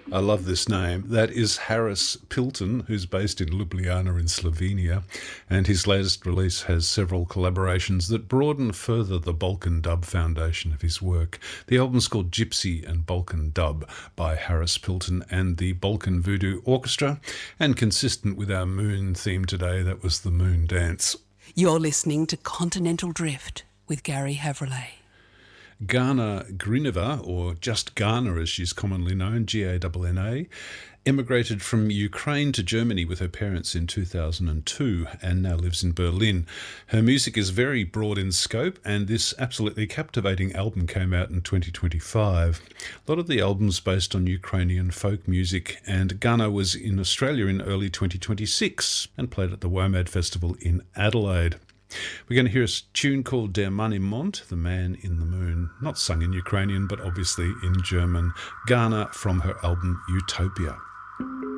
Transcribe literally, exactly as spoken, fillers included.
I love this name. That is Haris Pilton, who's based in Ljubljana in Slovenia, and his latest release has several collaborations that broaden further the Balkan dub foundation of his work. The album's called Gypsy and Balkan Dub by Haris Pilton and the Balkan Voodoo Orchestra, and consistent with our moon theme today, that was the Moon Dance. You're listening to Continental Drift with Gary Havrillay. Gana Grineva, or just Gana as she's commonly known, G A N N A, emigrated from Ukraine to Germany with her parents in two thousand two and now lives in Berlin. Her music is very broad in scope, and this absolutely captivating album came out in twenty twenty-five. A lot of the album's based on Ukrainian folk music, and Gana was in Australia in early twenty twenty-six and played at the WOMAD Festival in Adelaide. We're going to hear a tune called Der Mann im Mond, The Man in the Moon, not sung in Ukrainian, but obviously in German. Gana from her album Utopia.